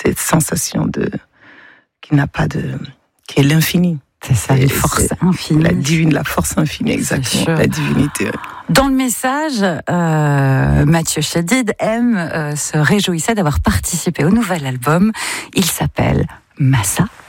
cette sensation qui est l'infini. C'est ça, une force infinie. La force infinie, exactement. La divinité. Dans le message, Mathieu Chédid se réjouissait d'avoir participé au nouvel album. Il s'appelle Massa.